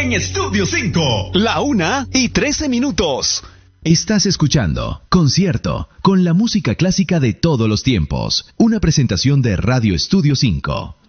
en Estudio 5. La 1:13. Estás escuchando Concierto con la música clásica de todos los tiempos. Una presentación de Radio Estudio 5.